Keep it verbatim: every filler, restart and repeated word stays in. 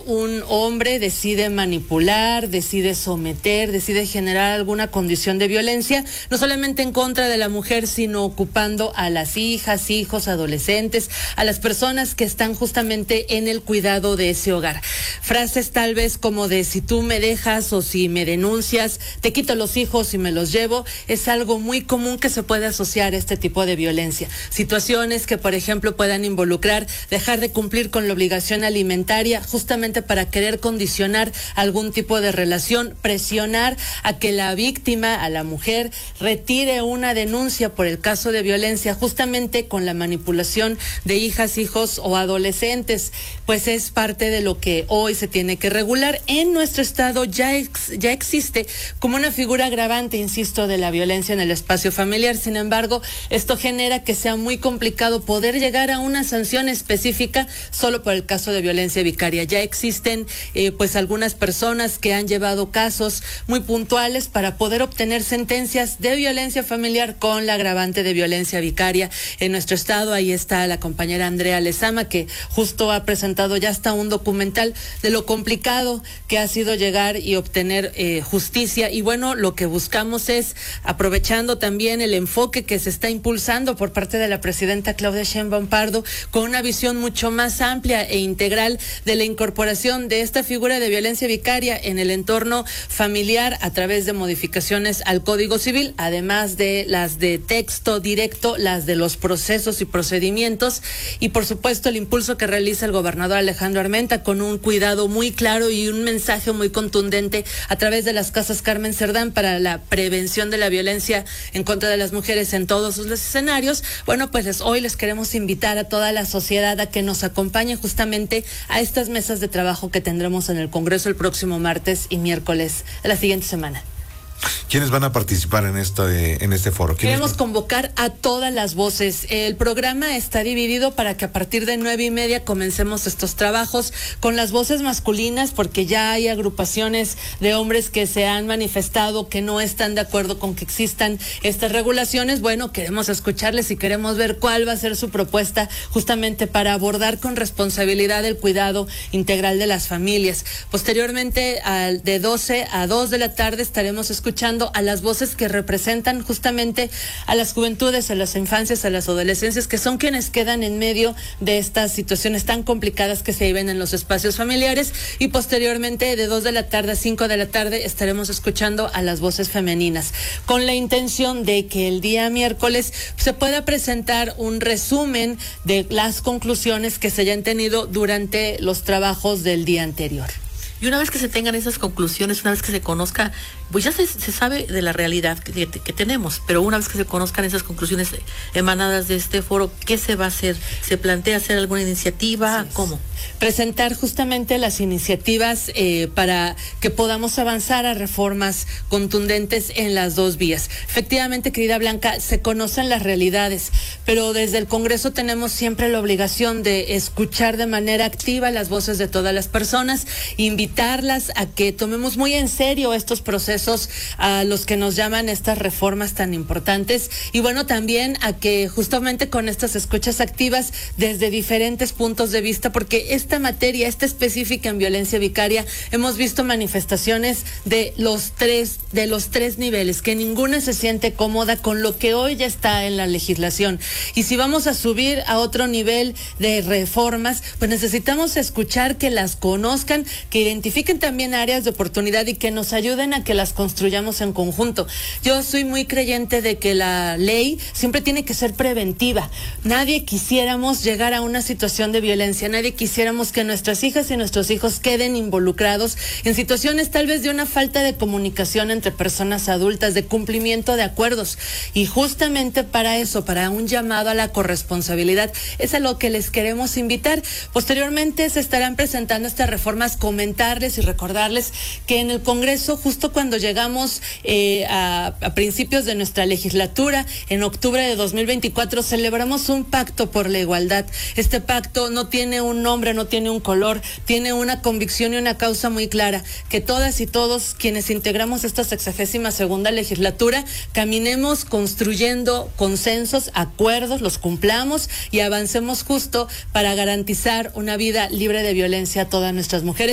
un hombre decide manipular, decide someter, decide generar alguna condición de violencia, no solamente en contra de la mujer, sino ocupando a las hijas, hijos, adolescentes, a las personas que están justamente en el cuidado de ese hogar. Frases tal vez como de si tú me dejas o si me denuncias, te quito los hijos y me los llevo, es algo muy común que se puede asociar a este tipo de violencia. Situaciones que, por ejemplo, puedan involucrar dejar de cumplir con la obligación alimentaria justamente para querer condicionar algún tipo de relación, presionar a que la víctima, a la mujer, retire una denuncia por el caso de violencia justamente con la manipulación de hijas, hijos o adolescentes, pues es parte de lo que hoy se tiene que regular. En nuestro estado ya, ex, ya existe como una figura agravante, insisto, de la violencia en el espacio familiar. Sin embargo, esto genera que sea muy complicado poder llegar a una sanción específica solo por el caso de violencia vicaria. Ya existen eh, pues algunas personas que han llevado casos muy puntuales para poder obtener sentencias de violencia familiar con la agravante de violencia vicaria en nuestro estado. Ahí está la compañera Andrea Lezama, que justo ha presentado ya hasta un documental de lo complicado que ha sido llegar y obtener eh, justicia. Y bueno, lo que buscamos es, aprovechando también el enfoque que se está impulsando por parte de la presidenta Claudia Sheinbaum Pardo, con una visión mucho más amplia e integral de la incorporación de esta figura de violencia vicaria en el entorno familiar a través de modificaciones al Código Civil, además de las de texto directo, las de los procesos y procedimientos, y por supuesto el impulso que realiza el gobernador Alejandro Armenta con un cuidado muy claro y un mensaje muy contundente a través de las casas Carmen Cerdán para la prevención de la violencia en contra de las mujeres en todos los escenarios. Bueno, pues hoy les queremos invitar a toda la sociedad a que nos acompañe justamente a estas mesas de trabajo que tendremos en el Congreso el próximo martes y miércoles de la siguiente semana. ¿Quiénes van a participar en este, en este foro? Queremos van? convocar a todas las voces. El programa está dividido para que a partir de nueve y media comencemos estos trabajos con las voces masculinas, porque ya hay agrupaciones de hombres que se han manifestado que no están de acuerdo con que existan estas regulaciones. Bueno, queremos escucharles y queremos ver cuál va a ser su propuesta justamente para abordar con responsabilidad el cuidado integral de las familias. Posteriormente, al, de doce a dos de la tarde estaremos escuchando a las voces que representan justamente a las juventudes, a las infancias, a las adolescencias, que son quienes quedan en medio de estas situaciones tan complicadas que se viven en los espacios familiares. Y posteriormente, de dos de la tarde a cinco de la tarde, estaremos escuchando a las voces femeninas, con la intención de que el día miércoles se pueda presentar un resumen de las conclusiones que se hayan tenido durante los trabajos del día anterior. Y una vez que se tengan esas conclusiones, una vez que se conozca, pues ya se, se sabe de la realidad que, que tenemos, pero una vez que se conozcan esas conclusiones emanadas de este foro, ¿qué se va a hacer? ¿Se plantea hacer alguna iniciativa? ¿Cómo? Presentar justamente las iniciativas eh, para que podamos avanzar a reformas contundentes en las dos vías. Efectivamente, querida Blanca, se conocen las realidades, pero desde el Congreso tenemos siempre la obligación de escuchar de manera activa las voces de todas las personas, invitarlas a que tomemos muy en serio estos procesos a los que nos llaman estas reformas tan importantes, y bueno, también a que justamente con estas escuchas activas desde diferentes puntos de vista, porque esta materia, esta específica en violencia vicaria, hemos visto manifestaciones de los tres, de los tres niveles, que ninguna se siente cómoda con lo que hoy ya está en la legislación. Y si vamos a subir a otro nivel de reformas, pues necesitamos escuchar, que las conozcan, que identifiquen también áreas de oportunidad y que nos ayuden a que las construyamos en conjunto. Yo soy muy creyente de que la ley siempre tiene que ser preventiva. Nadie quisiéramos llegar a una situación de violencia, nadie quisiéramos que nuestras hijas y nuestros hijos queden involucrados en situaciones tal vez de una falta de comunicación entre personas adultas, de cumplimiento de acuerdos. Y justamente para eso, para un llamado a la corresponsabilidad, es a lo que les queremos invitar. Posteriormente se estarán presentando estas reformas, comentarles y recordarles que en el Congreso, justo cuando llegamos eh, a, a principios de nuestra legislatura, en octubre de dos mil veinticuatro, celebramos un pacto por la igualdad. Este pacto no tiene un nombre, no tiene un color, tiene una convicción y una causa muy clara: que todas y todos quienes integramos esta sexagésima segunda legislatura caminemos construyendo consensos, acuerdos, los cumplamos y avancemos justo para garantizar una vida libre de violencia a todas nuestras mujeres.